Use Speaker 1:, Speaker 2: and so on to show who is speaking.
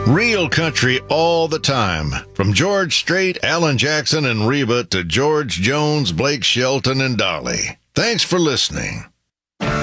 Speaker 1: Real country all the time. From George Strait, Alan Jackson, and Reba to George Jones, Blake Shelton, and Dolly. Thanks for listening.